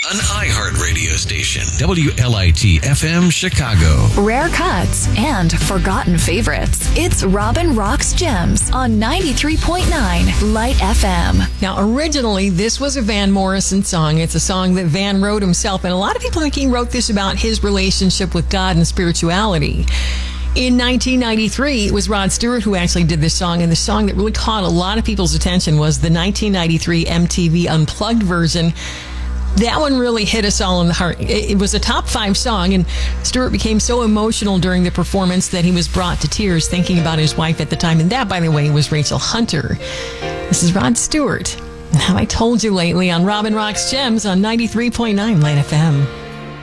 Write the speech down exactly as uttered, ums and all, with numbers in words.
an iHeart radio station. W L I T F M Chicago. Rare cuts and forgotten favorites. It's Robin Rocks Gems on ninety-three point nine Light F M. Now, originally, this was a Van Morrison song. It's a song that Van wrote himself, and a lot of people think he wrote this about his relationship with God and spirituality. In nineteen ninety-three, it was Rod Stewart who actually did this song, and the song that really caught a lot of people's attention was the nineteen ninety-three M T V Unplugged version. That one really hit us all in the heart. It was a top five song, and Stewart became so emotional during the performance that he was brought to tears thinking about his wife at the time, and that, by the way, was Rachel Hunter. This is Rod Stewart. And Have I Told You Lately on Robin Rocks Gems on ninety-three point nine Light F M.